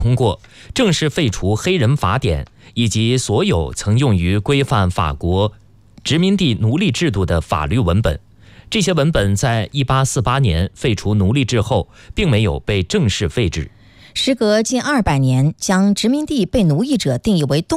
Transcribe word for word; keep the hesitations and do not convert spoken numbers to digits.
通过正式废除黑人法典以及所有曾用于规范法国殖民地奴隶制度的法律文本。这些文本在一八四八年废除奴隶制后，并没有被正式废止。 时隔近二百年，将殖民地被奴役者定义为动